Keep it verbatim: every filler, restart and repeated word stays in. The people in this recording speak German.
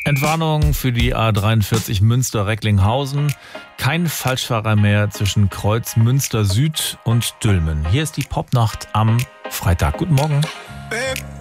Entwarnung für die A dreiundvierzig Münster-Recklinghausen. Kein Falschfahrer mehr zwischen Kreuz Münster Süd und Dülmen. Hier ist die Popnacht am Freitag. Guten Morgen.